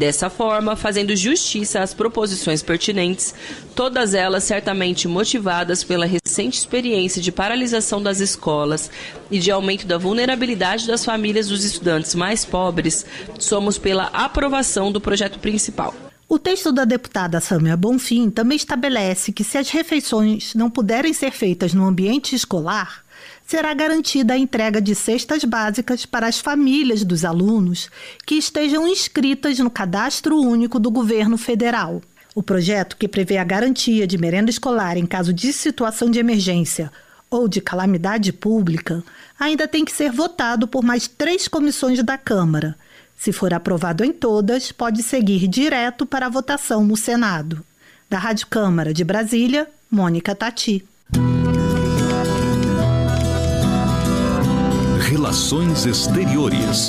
Dessa forma, fazendo justiça às proposições pertinentes, todas elas certamente motivadas pela recente experiência de paralisação das escolas e de aumento da vulnerabilidade das famílias dos estudantes mais pobres, somos pela aprovação do projeto principal. O texto da deputada Sâmia Bonfim também estabelece que, se as refeições não puderem ser feitas no ambiente escolar, será garantida a entrega de cestas básicas para as famílias dos alunos que estejam inscritas no Cadastro Único do Governo Federal. O projeto, que prevê a garantia de merenda escolar em caso de situação de emergência ou de calamidade pública, ainda tem que ser votado por mais 3 comissões da Câmara. Se for aprovado em todas, pode seguir direto para a votação no Senado. Da Rádio Câmara de Brasília, Mônica Tati. Relações Exteriores.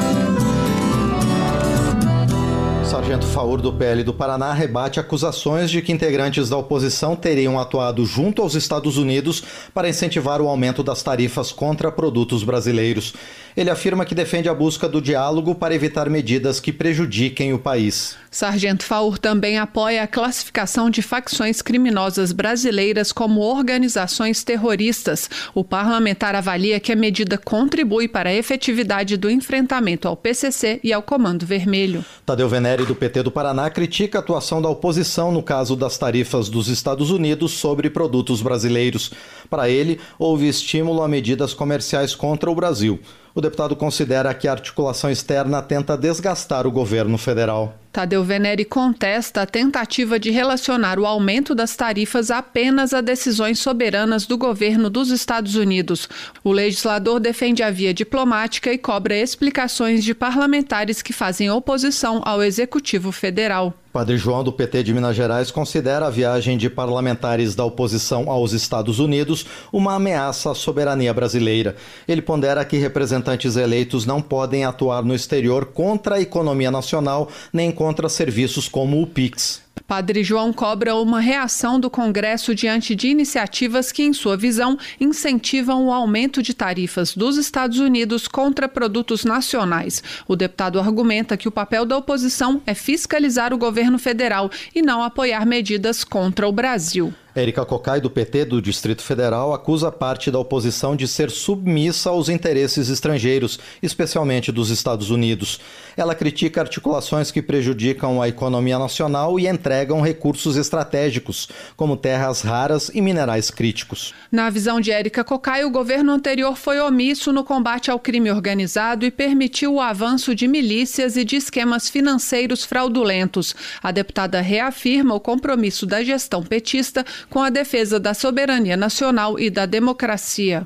Sargento Faur, do PL do Paraná, rebate acusações de que integrantes da oposição teriam atuado junto aos Estados Unidos para incentivar o aumento das tarifas contra produtos brasileiros. Ele afirma que defende a busca do diálogo para evitar medidas que prejudiquem o país. Sargento Faur também apoia a classificação de facções criminosas brasileiras como organizações terroristas. O parlamentar avalia que a medida contribui para a efetividade do enfrentamento ao PCC e ao Comando Vermelho. Tadeu Venere, do PT do Paraná, critica a atuação da oposição no caso das tarifas dos Estados Unidos sobre produtos brasileiros. Para ele, houve estímulo a medidas comerciais contra o Brasil. O deputado considera que a articulação externa tenta desgastar o governo federal. Tadeu Venere contesta a tentativa de relacionar o aumento das tarifas apenas a decisões soberanas do governo dos Estados Unidos. O legislador defende a via diplomática e cobra explicações de parlamentares que fazem oposição ao Executivo Federal. Padre João, do PT de Minas Gerais, considera a viagem de parlamentares da oposição aos Estados Unidos uma ameaça à soberania brasileira. Ele pondera que representantes eleitos não podem atuar no exterior contra a economia nacional nem contra serviços como o Pix. Padre João cobra uma reação do Congresso diante de iniciativas que, em sua visão, incentivam o aumento de tarifas dos Estados Unidos contra produtos nacionais. O deputado argumenta que o papel da oposição é fiscalizar o governo federal e não apoiar medidas contra o Brasil. Érica Cocai, do PT do Distrito Federal, acusa parte da oposição de ser submissa aos interesses estrangeiros, especialmente dos Estados Unidos. Ela critica articulações que prejudicam a economia nacional e entregam recursos estratégicos, como terras raras e minerais críticos. Na visão de Érica Cocai, o governo anterior foi omisso no combate ao crime organizado e permitiu o avanço de milícias e de esquemas financeiros fraudulentos. A deputada reafirma o compromisso da gestão petista com a defesa da soberania nacional e da democracia.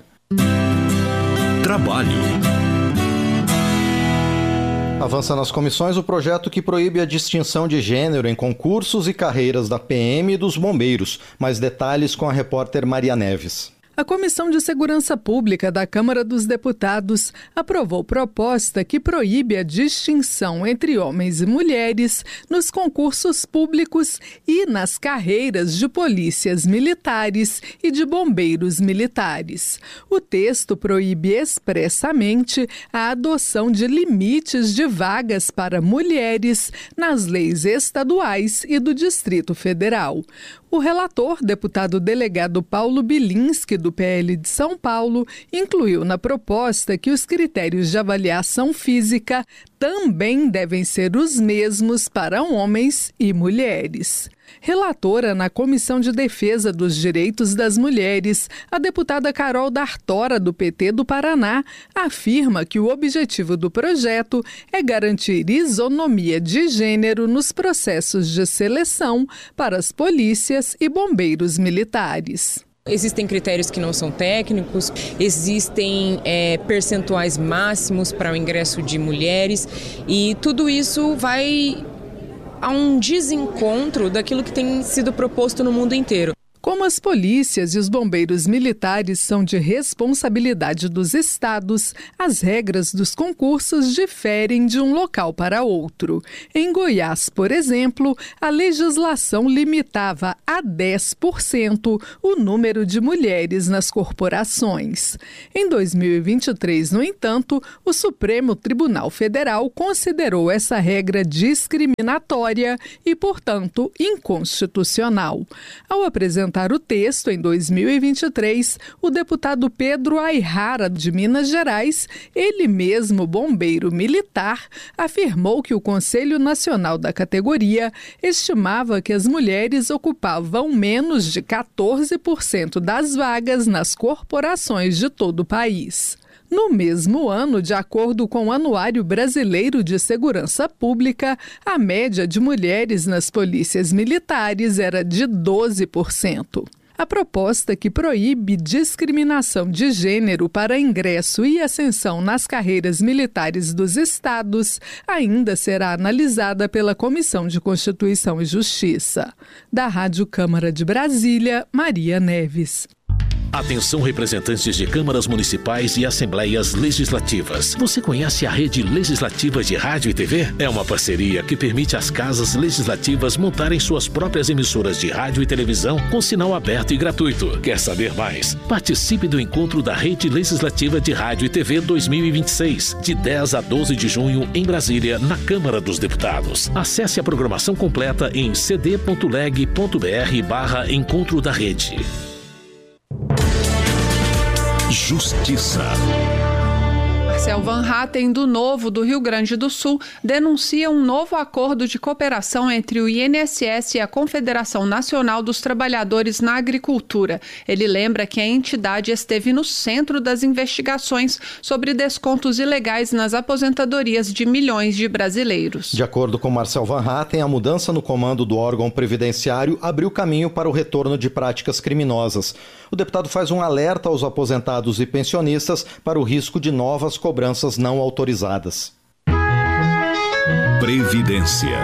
Trabalho. Avança nas comissões o projeto que proíbe a distinção de gênero em concursos e carreiras da PM e dos bombeiros. Mais detalhes com a repórter Maria Neves. A Comissão de Segurança Pública da Câmara dos Deputados aprovou proposta que proíbe a distinção entre homens e mulheres nos concursos públicos e nas carreiras de polícias militares e de bombeiros militares. O texto proíbe expressamente a adoção de limites de vagas para mulheres nas leis estaduais e do Distrito Federal. O relator, deputado delegado Paulo Bilinski, do PL de São Paulo, incluiu na proposta que os critérios de avaliação física também devem ser os mesmos para homens e mulheres. Relatora na Comissão de Defesa dos Direitos das Mulheres, a deputada Carol D'Artora, do PT do Paraná, afirma que o objetivo do projeto é garantir isonomia de gênero nos processos de seleção para as polícias e bombeiros militares. Existem critérios que não são técnicos, existem percentuais máximos para o ingresso de mulheres e tudo isso vai a um desencontro daquilo que tem sido proposto no mundo inteiro. Como as polícias e os bombeiros militares são de responsabilidade dos estados, as regras dos concursos diferem de um local para outro. Em Goiás, por exemplo, a legislação limitava a 10% o número de mulheres nas corporações. Em 2023, no entanto, o Supremo Tribunal Federal considerou essa regra discriminatória e, portanto, inconstitucional. Ao apresentar o texto em 2023, o deputado Pedro Ayrara, de Minas Gerais, ele mesmo bombeiro militar, afirmou que o Conselho Nacional da categoria estimava que as mulheres ocupavam menos de 14% das vagas nas corporações de todo o país. No mesmo ano, de acordo com o Anuário Brasileiro de Segurança Pública, a média de mulheres nas polícias militares era de 12%. A proposta que proíbe discriminação de gênero para ingresso e ascensão nas carreiras militares dos estados ainda será analisada pela Comissão de Constituição e Justiça. Da Rádio Câmara de Brasília, Maria Neves. Atenção, representantes de câmaras municipais e assembleias legislativas. Você conhece a Rede Legislativa de Rádio e TV? É uma parceria que permite às casas legislativas montarem suas próprias emissoras de rádio e televisão com sinal aberto e gratuito. Quer saber mais? Participe do encontro da Rede Legislativa de Rádio e TV 2026, de 10 a 12 de junho em Brasília, na Câmara dos Deputados. Acesse a programação completa em cd.leg.br/encontro da rede. Justiça. Marcel Van Hatten, do Novo, do Rio Grande do Sul, denuncia um novo acordo de cooperação entre o INSS e a Confederação Nacional dos Trabalhadores na Agricultura. Ele lembra que a entidade esteve no centro das investigações sobre descontos ilegais nas aposentadorias de milhões de brasileiros. De acordo com Marcel Van Hatten, a mudança no comando do órgão previdenciário abriu caminho para o retorno de práticas criminosas. O deputado faz um alerta aos aposentados e pensionistas para o risco de novas cobranças não autorizadas. Previdência.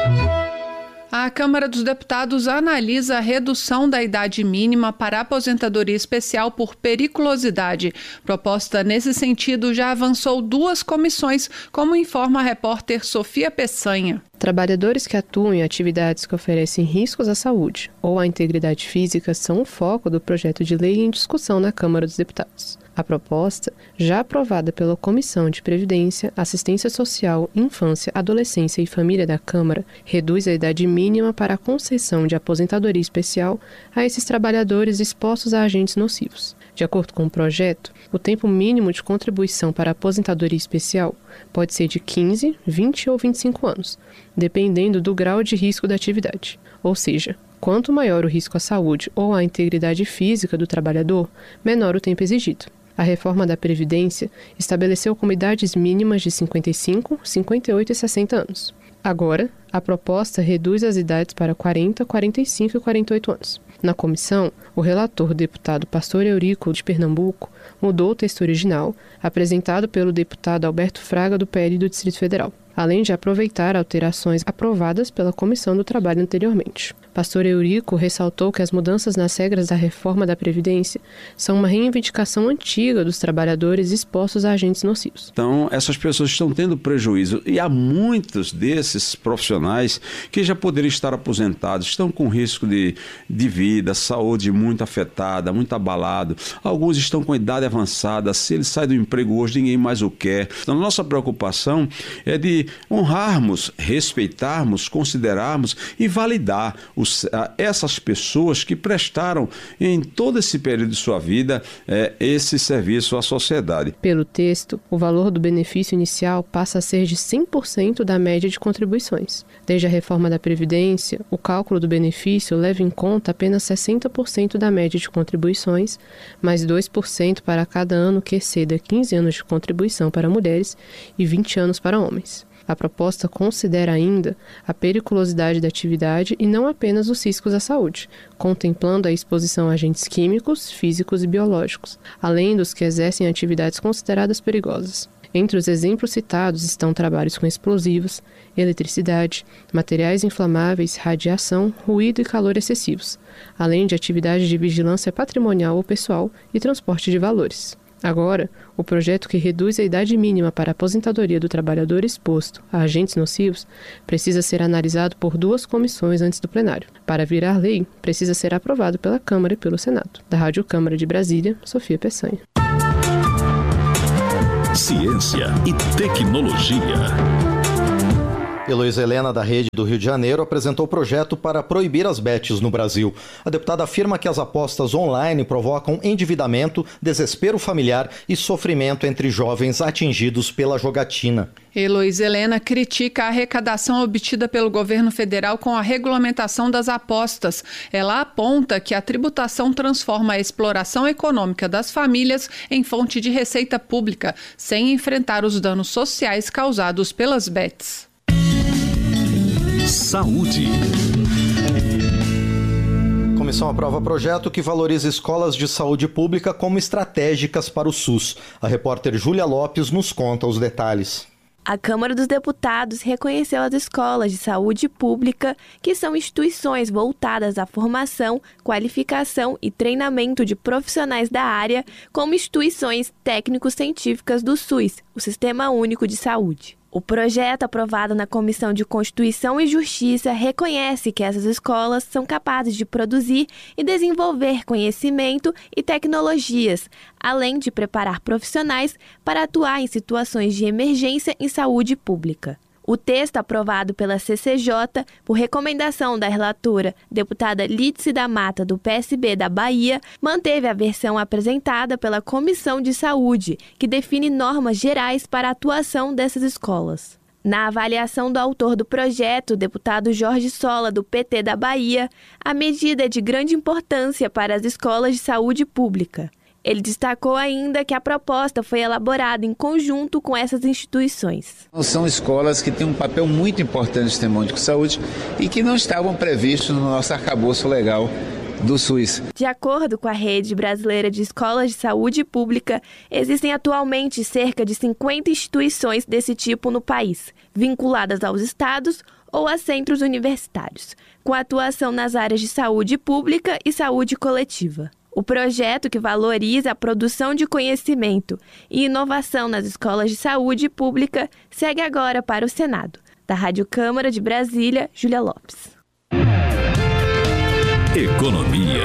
A Câmara dos Deputados analisa a redução da idade mínima para a aposentadoria especial por periculosidade. Proposta nesse sentido já avançou 2 comissões, como informa a repórter Sofia Peçanha. Trabalhadores que atuam em atividades que oferecem riscos à saúde ou à integridade física são o foco do projeto de lei em discussão na Câmara dos Deputados. A proposta, já aprovada pela Comissão de Previdência, Assistência Social, Infância, Adolescência e Família da Câmara, reduz a idade mínima para a concessão de aposentadoria especial a esses trabalhadores expostos a agentes nocivos. De acordo com o projeto, o tempo mínimo de contribuição para a aposentadoria especial pode ser de 15, 20 ou 25 anos, dependendo do grau de risco da atividade. Ou seja, quanto maior o risco à saúde ou à integridade física do trabalhador, menor o tempo exigido. A reforma da Previdência estabeleceu como idades mínimas de 55, 58 e 60 anos. Agora, a proposta reduz as idades para 40, 45 e 48 anos. Na comissão, o relator, deputado Pastor Eurico, de Pernambuco, mudou o texto original, apresentado pelo deputado Alberto Fraga, do PL do Distrito Federal, além de aproveitar alterações aprovadas pela Comissão do Trabalho anteriormente. Pastor Eurico ressaltou que as mudanças nas regras da reforma da Previdência são uma reivindicação antiga dos trabalhadores expostos a agentes nocivos. Então, essas pessoas estão tendo prejuízo e há muitos desses profissionais que já poderiam estar aposentados, estão com risco de vida, saúde muito afetada, muito abalado. Alguns estão com idade avançada, se ele sai do emprego hoje, ninguém mais o quer. Então, a nossa preocupação é de honrarmos, respeitarmos, considerarmos e validar essas pessoas que prestaram em todo esse período de sua vida esse serviço à sociedade. Pelo texto, o valor do benefício inicial passa a ser de 100% da média de contribuições. Desde a reforma da Previdência, o cálculo do benefício leva em conta apenas 60% da média de contribuições, mais 2% para cada ano que exceda 15 anos de contribuição para mulheres e 20 anos para homens. A proposta considera ainda a periculosidade da atividade e não apenas os riscos à saúde, contemplando a exposição a agentes químicos, físicos e biológicos, além dos que exercem atividades consideradas perigosas. Entre os exemplos citados estão trabalhos com explosivos, eletricidade, materiais inflamáveis, radiação, ruído e calor excessivos, além de atividades de vigilância patrimonial ou pessoal e transporte de valores. Agora, o projeto que reduz a idade mínima para a aposentadoria do trabalhador exposto a agentes nocivos precisa ser analisado por 2 comissões antes do plenário. Para virar lei, precisa ser aprovado pela Câmara e pelo Senado. Da Rádio Câmara de Brasília, Sofia Peçanha. Ciência e tecnologia. Heloísa Helena, da Rede do Rio de Janeiro, apresentou o projeto para proibir as bets no Brasil. A deputada afirma que as apostas online provocam endividamento, desespero familiar e sofrimento entre jovens atingidos pela jogatina. Heloísa Helena critica a arrecadação obtida pelo governo federal com a regulamentação das apostas. Ela aponta que a tributação transforma a exploração econômica das famílias em fonte de receita pública, sem enfrentar os danos sociais causados pelas bets. Saúde. A comissão aprova projeto que valoriza escolas de saúde pública como estratégicas para o SUS. A repórter Júlia Lopes nos conta os detalhes. A Câmara dos Deputados reconheceu as escolas de saúde pública, que são instituições voltadas à formação, qualificação e treinamento de profissionais da área, como instituições técnico-científicas do SUS, o Sistema Único de Saúde. O projeto aprovado na Comissão de Constituição e Justiça reconhece que essas escolas são capazes de produzir e desenvolver conhecimento e tecnologias, além de preparar profissionais para atuar em situações de emergência em saúde pública. O texto aprovado pela CCJ, por recomendação da relatora, deputada Lídice da Mata, do PSB da Bahia, manteve a versão apresentada pela Comissão de Saúde, que define normas gerais para a atuação dessas escolas. Na avaliação do autor do projeto, o deputado Jorge Sola, do PT da Bahia, a medida é de grande importância para as escolas de saúde pública. Ele destacou ainda que a proposta foi elaborada em conjunto com essas instituições. São escolas que têm um papel muito importante no Sistema Único de Saúde e que não estavam previstos no nosso arcabouço legal do SUS. De acordo com a Rede Brasileira de Escolas de Saúde Pública, existem atualmente cerca de 50 instituições desse tipo no país, vinculadas aos estados ou a centros universitários, com atuação nas áreas de saúde pública e saúde coletiva. O projeto, que valoriza a produção de conhecimento e inovação nas escolas de saúde pública, segue agora para o Senado. Da Rádio Câmara de Brasília, Júlia Lopes. Economia.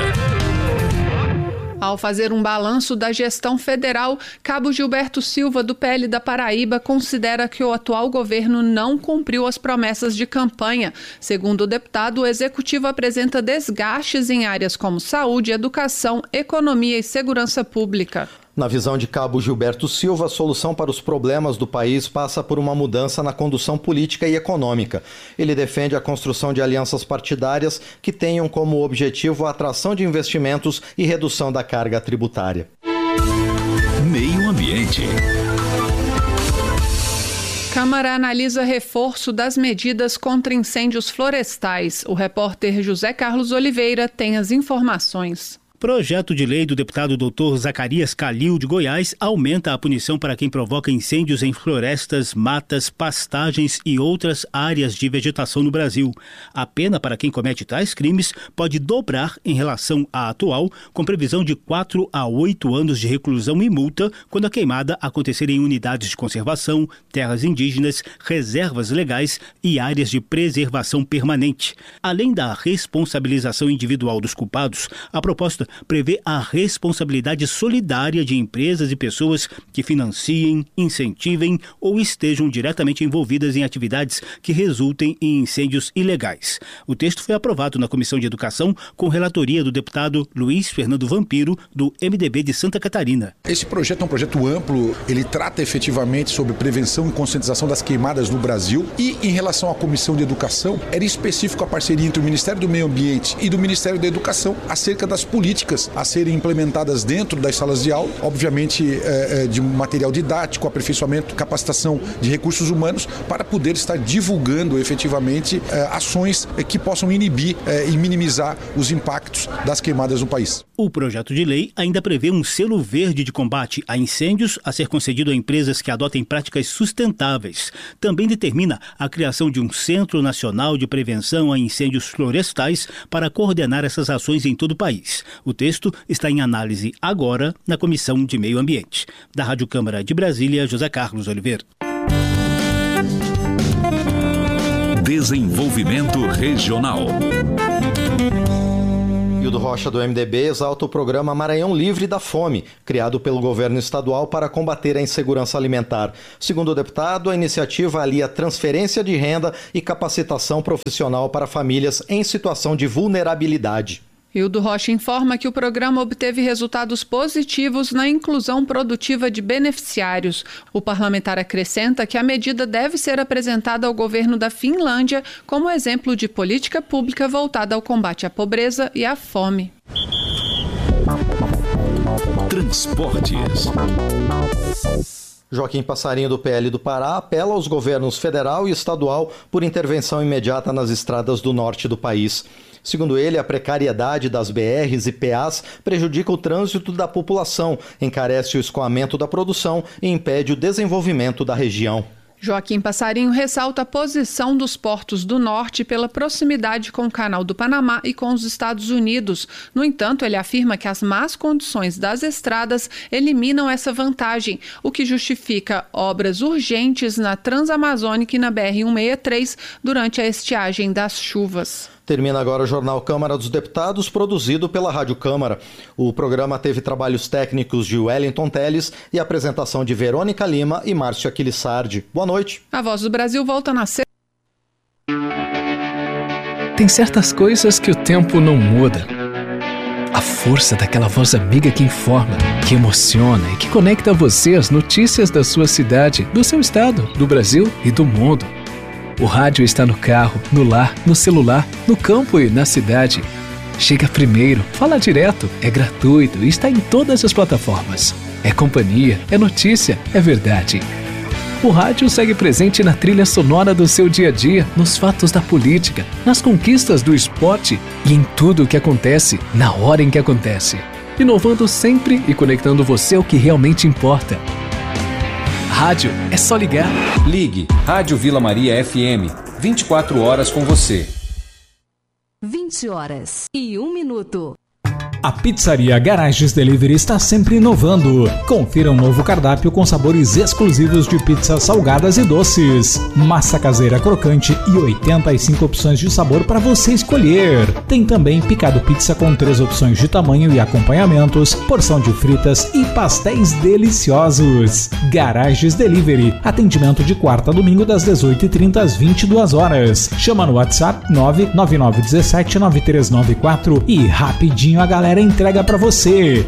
Ao fazer um balanço da gestão federal, Cabo Gilberto Silva, do PL da Paraíba, considera que o atual governo não cumpriu as promessas de campanha. Segundo o deputado, o executivo apresenta desgastes em áreas como saúde, educação, economia e segurança pública. Na visão de Cabo Gilberto Silva, a solução para os problemas do país passa por uma mudança na condução política e econômica. Ele defende a construção de alianças partidárias que tenham como objetivo a atração de investimentos e redução da carga tributária. Meio Ambiente. Câmara analisa reforço das medidas contra incêndios florestais. O repórter José Carlos Oliveira tem as informações. Projeto de lei do deputado Dr. Zacarias Calil, de Goiás, aumenta a punição para quem provoca incêndios em florestas, matas, pastagens e outras áreas de vegetação no Brasil. A pena para quem comete tais crimes pode dobrar em relação à atual, com previsão de 4 a 8 anos de reclusão e multa quando a queimada acontecer em unidades de conservação, terras indígenas, reservas legais e áreas de preservação permanente. Além da responsabilização individual dos culpados, a proposta prevê a responsabilidade solidária de empresas e pessoas que financiem, incentivem ou estejam diretamente envolvidas em atividades que resultem em incêndios ilegais. O texto foi aprovado na Comissão de Educação com relatoria do deputado Luiz Fernando Vampiro, do MDB de Santa Catarina. Esse projeto é um projeto amplo, ele trata efetivamente sobre prevenção e conscientização das queimadas no Brasil e, em relação à Comissão de Educação, era específico a parceria entre o Ministério do Meio Ambiente e do Ministério da Educação acerca das políticas práticas a serem implementadas dentro das salas de aula, obviamente de material didático, aperfeiçoamento, capacitação de recursos humanos, para poder estar divulgando efetivamente ações que possam inibir e minimizar os impactos das queimadas no país. O projeto de lei ainda prevê um selo verde de combate a incêndios a ser concedido a empresas que adotem práticas sustentáveis. Também determina a criação de um Centro Nacional de Prevenção a Incêndios Florestais para coordenar essas ações em todo o país. O texto está em análise agora na Comissão de Meio Ambiente. Da Rádio Câmara de Brasília, José Carlos Oliveira. Desenvolvimento Regional. Hildo Rocha, do MDB, exalta o programa Maranhão Livre da Fome, criado pelo governo estadual para combater a insegurança alimentar. Segundo o deputado, a iniciativa alia transferência de renda e capacitação profissional para famílias em situação de vulnerabilidade. Hildo Rocha informa que o programa obteve resultados positivos na inclusão produtiva de beneficiários. O parlamentar acrescenta que a medida deve ser apresentada ao governo da Finlândia como exemplo de política pública voltada ao combate à pobreza e à fome. Transportes. Joaquim Passarinho, do PL do Pará, apela aos governos federal e estadual por intervenção imediata nas estradas do norte do país. Segundo ele, a precariedade das BRs e PAs prejudica o trânsito da população, encarece o escoamento da produção e impede o desenvolvimento da região. Joaquim Passarinho ressalta a posição dos portos do norte pela proximidade com o Canal do Panamá e com os Estados Unidos. No entanto, ele afirma que as más condições das estradas eliminam essa vantagem, o que justifica obras urgentes na Transamazônica e na BR-163 durante a estiagem das chuvas. Termina agora o Jornal Câmara dos Deputados, produzido pela Rádio Câmara. O programa teve trabalhos técnicos de Wellington Teles e apresentação de Verônica Lima e Márcio Aquilissardi. Boa noite. A Voz do Brasil volta na Tem certas coisas que o tempo não muda. A força daquela voz amiga que informa, que emociona e que conecta você às notícias da sua cidade, do seu estado, do Brasil e do mundo. O rádio está no carro, no lar, no celular, no campo e na cidade. Chega primeiro, fala direto, é gratuito e está em todas as plataformas. É companhia, é notícia, é verdade. O rádio segue presente na trilha sonora do seu dia a dia, nos fatos da política, nas conquistas do esporte e em tudo o que acontece, na hora em que acontece. Inovando sempre e conectando você ao que realmente importa. Rádio é só ligar. Ligue Rádio Vila Maria FM, 24 horas com você. 20h01. A pizzaria Garages Delivery está sempre inovando. Confira um novo cardápio com sabores exclusivos de pizzas salgadas e doces. Massa caseira crocante e 85 opções de sabor para você escolher. Tem também picado pizza com 3 opções de tamanho e acompanhamentos, porção de fritas e pastéis deliciosos. Garages Delivery. Atendimento de quarta a domingo das 18h30 às 22h. Chama no WhatsApp 999179394 e rapidinho a galera entrega pra você.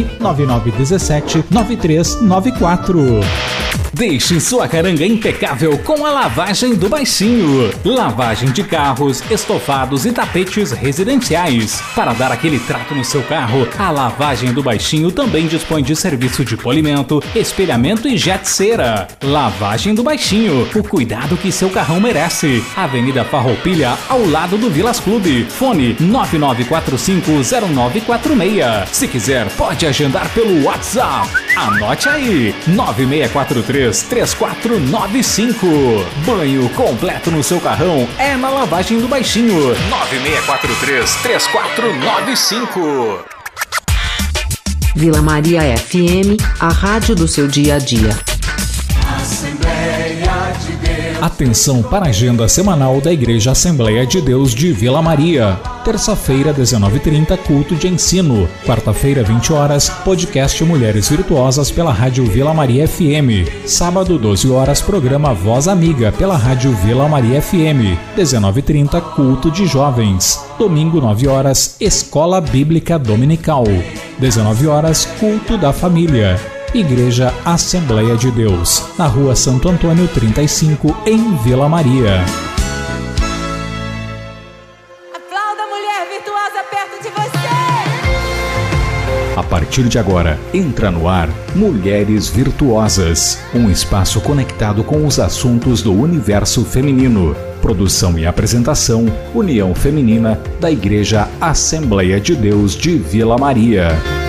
999179394. Deixe sua caranga impecável com a lavagem do Baixinho. Lavagem de carros, estofados e tapetes residenciais. Para dar aquele trato no seu carro, a Lavagem do Baixinho também dispõe de serviço de polimento, espelhamento e jet cera. Lavagem do Baixinho, o cuidado que seu carrão merece. Avenida Farroupilha, ao lado do Vilas Clube. Fone 99450946. Se quiser, pode agendar pelo WhatsApp. Anote aí, 9643-3495. Banho completo no seu carrão é na Lavagem do Baixinho. 9643-3495. Vila Maria FM, a rádio do seu dia a dia. Assembleia de Deus. Atenção para a agenda semanal da Igreja Assembleia de Deus de Vila Maria. Terça-feira, 19h30, culto de ensino. Quarta-feira, 20h, podcast Mulheres Virtuosas pela Rádio Vila Maria FM. Sábado, 12h, programa Voz Amiga pela Rádio Vila Maria FM. 19h30, culto de jovens. Domingo, 9h, Escola Bíblica Dominical. 19h, culto da família. Igreja Assembleia de Deus, na Rua Santo Antônio 35, em Vila Maria. Aplauda a mulher virtuosa perto de você. partir de agora, entra no ar Mulheres Virtuosas, um espaço conectado com os assuntos do universo feminino. Produção e apresentação, União Feminina da Igreja Assembleia de Deus de Vila Maria.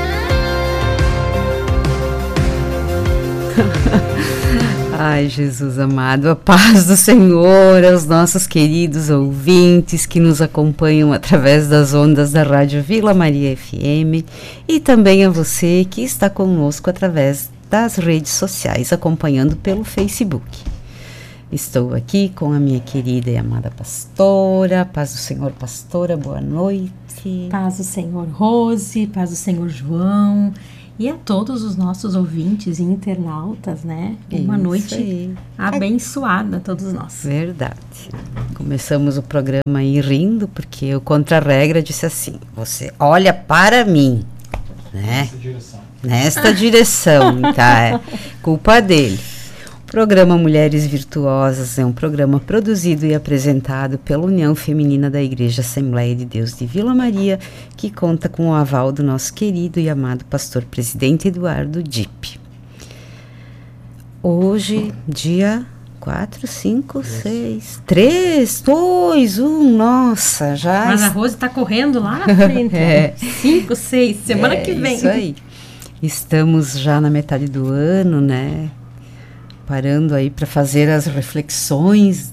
Ai, Jesus amado, a paz do Senhor aos nossos queridos ouvintes que nos acompanham através das ondas da Rádio Vila Maria FM e também a você que está conosco através das redes sociais, acompanhando pelo Facebook. Estou aqui com a minha querida e amada pastora. Paz do Senhor, pastora, boa noite. Paz do Senhor, Rose, paz do Senhor, João. E a todos os nossos ouvintes e internautas, né? Uma noite abençoada a todos nós. Verdade. Começamos o programa aí rindo, porque o Contra-Regra disse assim, você olha para mim, né? Nesta direção, tá? É culpa dele. O programa Mulheres Virtuosas é um programa produzido e apresentado pela União Feminina da Igreja Assembleia de Deus de Vila Maria, que conta com o aval do nosso querido e amado pastor presidente Eduardo Dipp. Hoje, dia 4, 5, 6, 3, 2, 1, nossa, já... Mas a Rose está correndo lá na frente. 5, 6, semana que vem. Isso aí. Estamos já na metade do ano, né? Parando aí para fazer as reflexões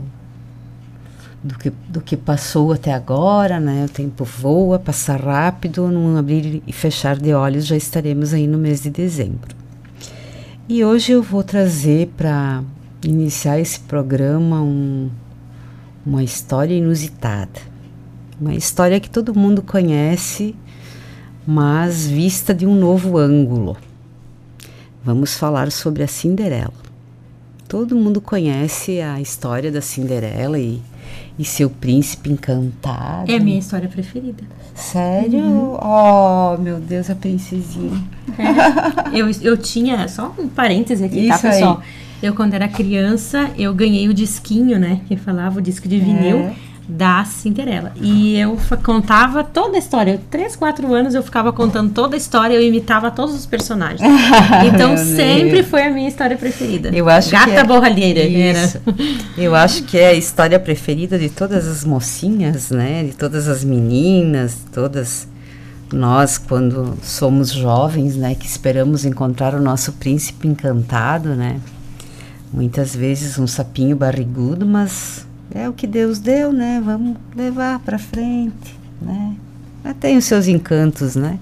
do que passou até agora, né? O tempo voa, passa rápido, num abrir e fechar de olhos já estaremos aí no mês de dezembro. E hoje eu vou trazer para iniciar esse programa uma história inusitada. Uma história que todo mundo conhece, mas vista de um novo ângulo. Vamos falar sobre a Cinderela. Todo mundo conhece a história da Cinderela e seu príncipe encantado. É a minha história preferida. Sério? Oh, meu Deus, a princesinha. Eu tinha, só um parêntese aqui, isso, tá, pessoal? Aí. Eu, quando era criança, eu ganhei o disquinho, né? Que falava o disco de vinil da Cinderela. E eu contava toda a história. 3, 4 anos eu ficava contando toda a história, eu imitava todos os personagens. Então sempre foi a minha história preferida. Eu acho Gata Borralheira. Era. Eu acho que é a história preferida de todas as mocinhas, né? De todas as meninas, todas nós quando somos jovens, né? Que esperamos encontrar o nosso príncipe encantado, né? Muitas vezes um sapinho barrigudo, mas é o que Deus deu, né? Vamos levar para frente, né? Mas tem os seus encantos, né?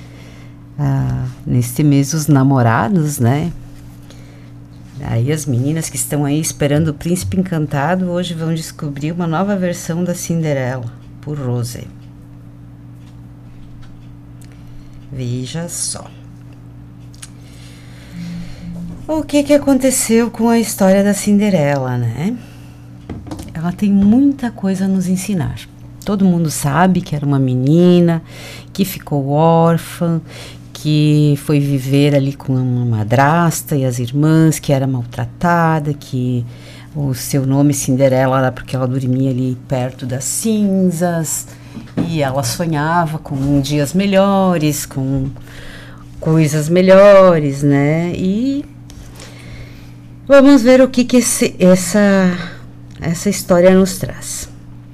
Neste mês, os namorados, né? Aí as meninas que estão aí esperando o príncipe encantado hoje vão descobrir uma nova versão da Cinderela, por Rose. Veja só. O que aconteceu com a história da Cinderela, né? Ela tem muita coisa a nos ensinar. Todo mundo sabe que era uma menina que ficou órfã, que foi viver ali com uma madrasta e as irmãs, que era maltratada, que o seu nome Cinderela era porque ela dormia ali perto das cinzas e ela sonhava com dias melhores, com coisas melhores, né? E vamos ver o que essa história nos traz.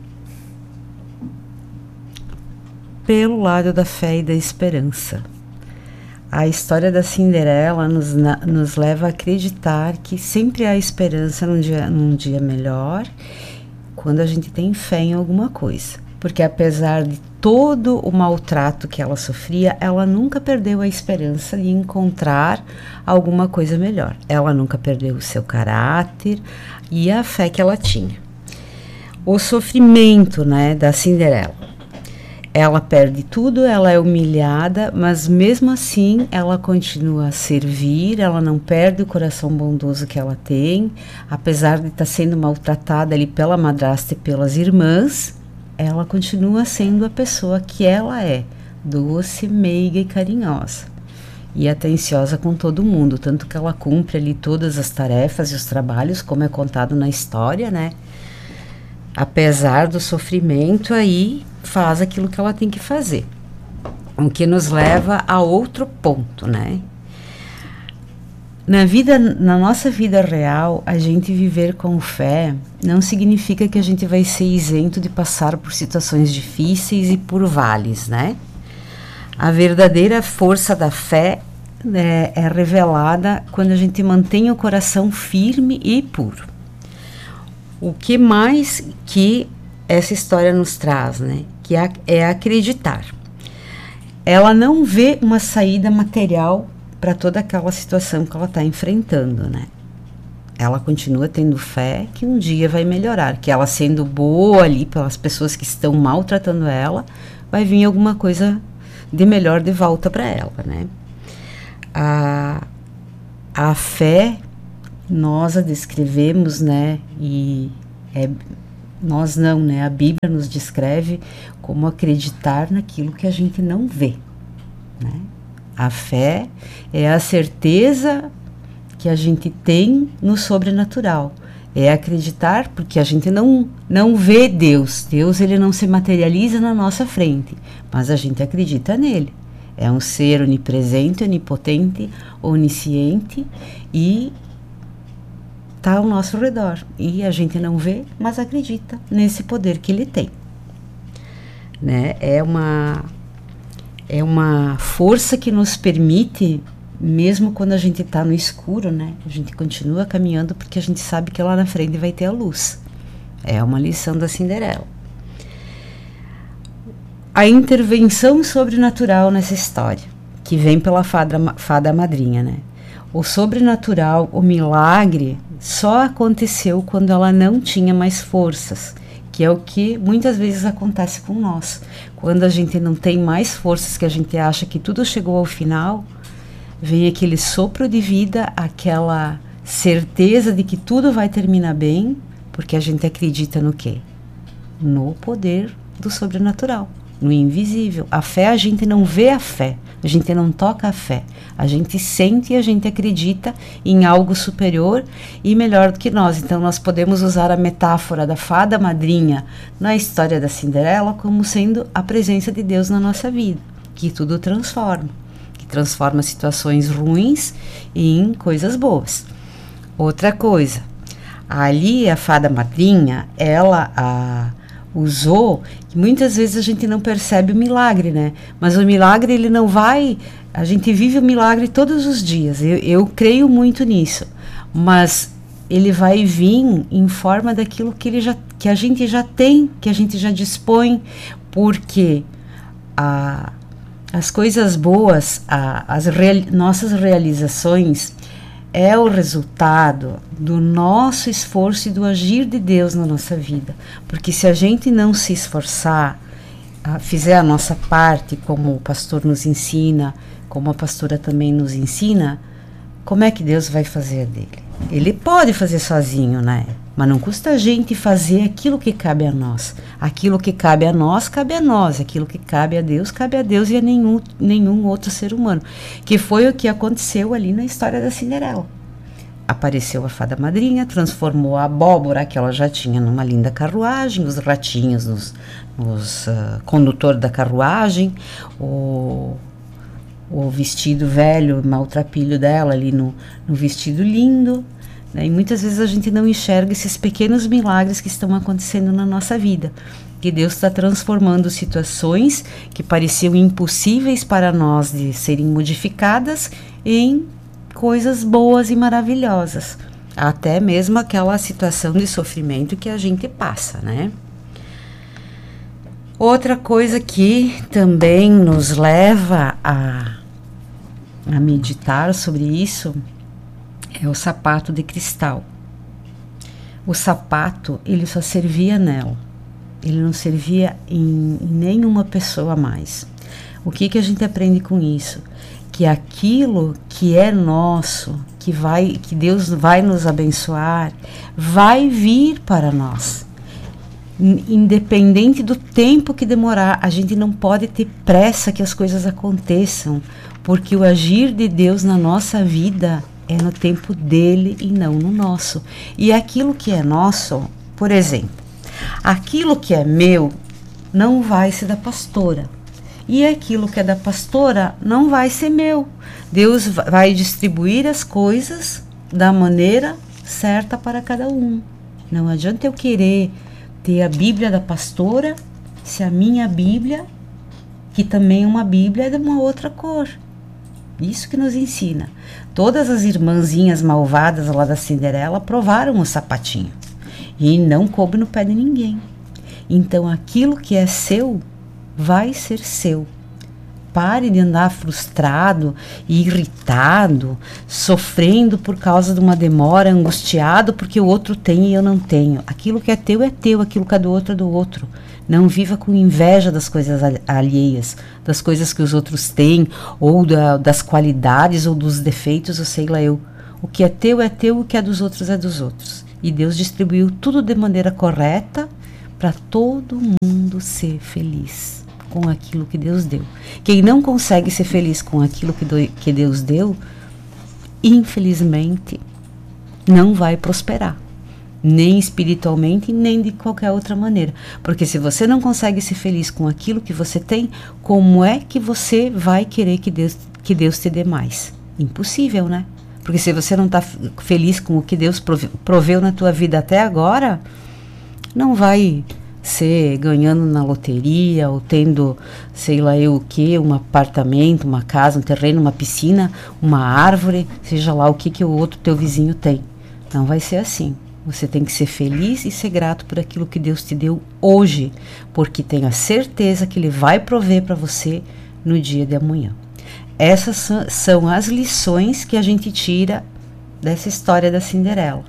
Pelo lado da fé e da esperança. A história da Cinderela nos leva a acreditar que sempre há esperança num dia melhor, quando a gente tem fé em alguma coisa. Porque apesar de todo o maltrato que ela sofria, ela nunca perdeu a esperança de encontrar alguma coisa melhor. Ela nunca perdeu o seu caráter e a fé que ela tinha. O sofrimento, né, da Cinderela. Ela perde tudo, ela é humilhada, mas mesmo assim ela continua a servir, ela não perde o coração bondoso que ela tem, apesar de estar sendo maltratada ali pela madrasta e pelas irmãs, ela continua sendo a pessoa que ela é, doce, meiga e carinhosa. E atenciosa com todo mundo, tanto que ela cumpre ali todas as tarefas e os trabalhos, como é contado na história, né? Apesar do sofrimento, aí faz aquilo que ela tem que fazer. O que nos leva a outro ponto, né? Na nossa vida real, a gente viver com fé não significa que a gente vai ser isento de passar por situações difíceis e por vales, né? A verdadeira força da fé é revelada quando a gente mantém o coração firme e puro. O que mais que essa história nos traz, né? Que é acreditar. Ela não vê uma saída material para toda aquela situação que ela está enfrentando, né? Ela continua tendo fé que um dia vai melhorar, que ela sendo boa ali pelas pessoas que estão maltratando ela, vai vir alguma coisa de melhor de volta para ela, né? A fé, nós a descrevemos, né? Nós não, né? A Bíblia nos descreve como acreditar naquilo que a gente não vê, né? A fé é a certeza que a gente tem no sobrenatural. É acreditar porque a gente não vê Deus. Deus, ele não se materializa na nossa frente, mas a gente acredita nele. É um ser onipresente, onipotente, onisciente e está ao nosso redor. E a gente não vê, mas acredita nesse poder que ele tem, né? É uma força que nos permite, mesmo quando a gente está no escuro, né? A gente continua caminhando porque a gente sabe que lá na frente vai ter a luz. É uma lição da Cinderela. A intervenção sobrenatural nessa história, que vem pela fada madrinha, né? O sobrenatural, o milagre, só aconteceu quando ela não tinha mais forças, que é o que muitas vezes acontece com nós. Quando a gente não tem mais forças, que a gente acha que tudo chegou ao final, vem aquele sopro de vida, aquela certeza de que tudo vai terminar bem, porque a gente acredita no quê? No poder do sobrenatural, no invisível. A fé, a gente não vê a fé, a gente não toca a fé, a gente sente e a gente acredita em algo superior e melhor do que nós. Então nós podemos usar a metáfora da fada madrinha na história da Cinderela como sendo a presença de Deus na nossa vida, que tudo transforma, que transforma situações ruins em coisas boas. Outra coisa, ali a fada madrinha, ela usou, que muitas vezes a gente não percebe o milagre, né? Mas o milagre, ele não vai... A gente vive o milagre todos os dias. Eu creio muito nisso. Mas ele vai vir em forma daquilo que a gente já tem, que a gente já dispõe, porque as coisas boas, nossas realizações, é o resultado do nosso esforço e do agir de Deus na nossa vida. Porque se a gente não se esforçar, fizer a nossa parte, como o pastor nos ensina, como a pastora também nos ensina, como é que Deus vai fazer dele? Ele pode fazer sozinho, né? Mas não custa a gente fazer aquilo que cabe a nós. Aquilo que cabe a nós, cabe a nós. Aquilo que cabe a Deus e a nenhum outro ser humano. Que foi o que aconteceu ali na história da Cinderela. Apareceu a fada madrinha, transformou a abóbora que ela já tinha numa linda carruagem, os ratinhos nos condutor da carruagem, o vestido velho, maltrapilho dela ali no vestido lindo. E muitas vezes a gente não enxerga esses pequenos milagres que estão acontecendo na nossa vida, que Deus está transformando situações que pareciam impossíveis para nós de serem modificadas em coisas boas e maravilhosas, até mesmo aquela situação de sofrimento que a gente passa, né? Outra coisa que também nos leva a meditar sobre isso é o sapato de cristal. O sapato, ele só servia nela. Ele não servia em nenhuma pessoa mais. O que a gente aprende com isso? Que aquilo que é nosso, que Deus vai nos abençoar, vai vir para nós. Independente do tempo que demorar, a gente não pode ter pressa que as coisas aconteçam, porque o agir de Deus na nossa vida é no tempo dele e não no nosso. E aquilo que é nosso, por exemplo, aquilo que é meu não vai ser da pastora. E aquilo que é da pastora não vai ser meu. Deus vai distribuir as coisas da maneira certa para cada um. Não adianta eu querer ter a Bíblia da pastora se a minha Bíblia, que também é uma Bíblia, é de uma outra cor. Isso que nos ensina. Todas as irmãzinhas malvadas lá da Cinderela provaram o sapatinho. E não coube no pé de ninguém. Então aquilo que é seu, vai ser seu. Pare de andar frustrado, irritado, sofrendo por causa de uma demora, angustiado porque o outro tem e eu não tenho. Aquilo que é teu, aquilo que é do outro é do outro. Não viva com inveja das coisas alheias, das coisas que os outros têm, ou das qualidades, ou dos defeitos, ou sei lá eu. O que é teu, o que é dos outros é dos outros. E Deus distribuiu tudo de maneira correta para todo mundo ser feliz com aquilo que Deus deu. Quem não consegue ser feliz com aquilo que Deus deu, infelizmente, não vai prosperar. Nem espiritualmente, nem de qualquer outra maneira. Porque se você não consegue ser feliz com aquilo que você tem, como é que você vai querer que Deus te dê mais? Impossível, né? Porque se você não está feliz com o que Deus proveu na tua vida até agora, não vai ser ganhando na loteria ou tendo, sei lá eu o que, um apartamento, uma casa, um terreno, uma piscina, uma árvore, seja lá o que o outro teu vizinho tem. Não vai ser assim. Você tem que ser feliz e ser grato por aquilo que Deus te deu hoje, porque tenha certeza que Ele vai prover para você no dia de amanhã. Essas são as lições que a gente tira dessa história da Cinderela.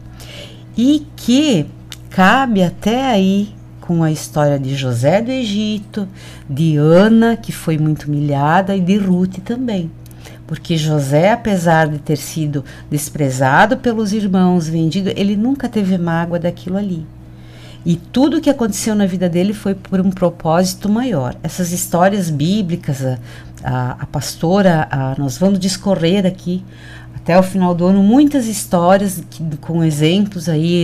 E que cabe até aí com a história de José do Egito, de Ana, que foi muito humilhada, e de Ruth também. Porque José, apesar de ter sido desprezado pelos irmãos, vendido, ele nunca teve mágoa daquilo ali. E tudo o que aconteceu na vida dele foi por um propósito maior. Essas histórias bíblicas, a pastora, nós vamos discorrer aqui até o final do ano muitas histórias com exemplos aí,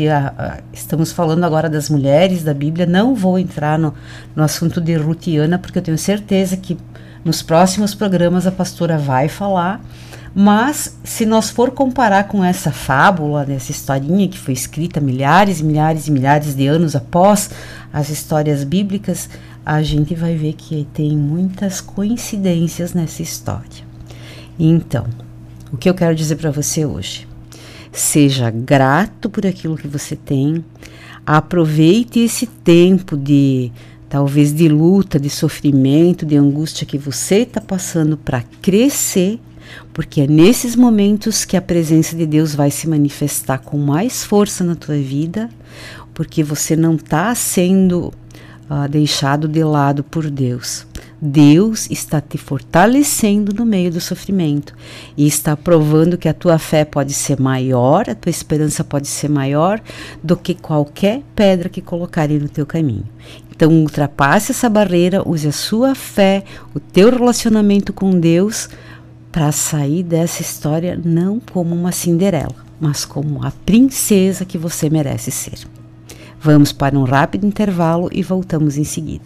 estamos falando agora das mulheres da Bíblia. Não vou entrar no assunto de Ruth e Ana, porque eu tenho certeza que nos próximos programas a pastora vai falar, mas se nós for comparar com essa fábula, essa historinha que foi escrita milhares e milhares e milhares de anos após as histórias bíblicas, a gente vai ver que tem muitas coincidências nessa história. Então, o que eu quero dizer para você hoje? Seja grato por aquilo que você tem, aproveite esse tempo talvez de luta, de sofrimento, de angústia que você está passando para crescer, porque é nesses momentos que a presença de Deus vai se manifestar com mais força na tua vida, porque você não está sendo deixado de lado por Deus. Deus está te fortalecendo no meio do sofrimento e está provando que a tua fé pode ser maior, a tua esperança pode ser maior do que qualquer pedra que colocarem no teu caminho. Então ultrapasse essa barreira, use a sua fé, o teu relacionamento com Deus para sair dessa história não como uma Cinderela, mas como a princesa que você merece ser. Vamos para um rápido intervalo e voltamos em seguida.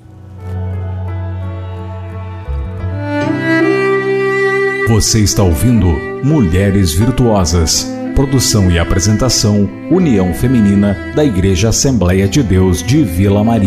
Você está ouvindo Mulheres Virtuosas. Produção e apresentação, União Feminina da Igreja Assembleia de Deus de Vila Maria.